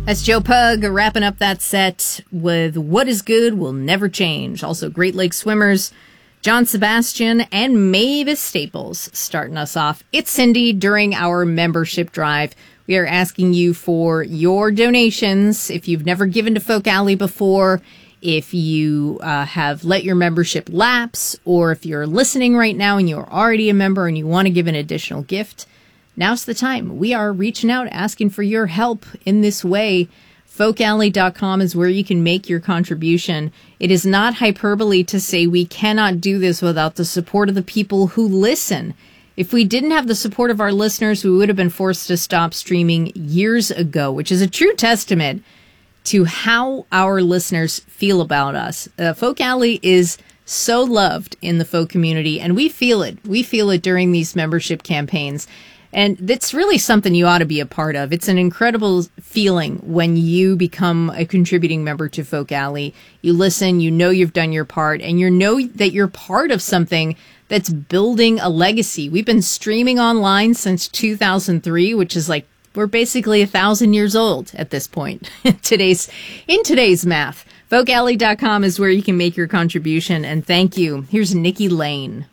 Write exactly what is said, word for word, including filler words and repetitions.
That's Joe Pug wrapping up that set with What Is Good Will Never Change. Also, Great Lakes Swimmers, John Sebastian, and Mavis Staples starting us off. It's Cindy during our membership drive. We are asking you for your donations. If you've never given to Folk Alley before, if you uh, have let your membership lapse, or if you're listening right now and you're already a member and you want to give an additional gift, now's the time. We are reaching out, asking for your help in this way. folk alley dot com is where you can make your contribution. It is not hyperbole to say we cannot do this without the support of the people who listen. If we didn't have the support of our listeners, we would have been forced to stop streaming years ago, which is a true testament to how our listeners feel about us. Uh, Folk Alley is so loved in the folk community, and we feel it. We feel it during these membership campaigns. And it's really something you ought to be a part of. It's an incredible feeling when you become a contributing member to Folk Alley. You listen, you know you've done your part, and you know that you're part of something that's building a legacy. We've been streaming online since two thousand three, which is like, we're basically a thousand years old at this point. today's in today's math. folk alley dot com is where you can make your contribution, and thank you. Here's Nikki Lane.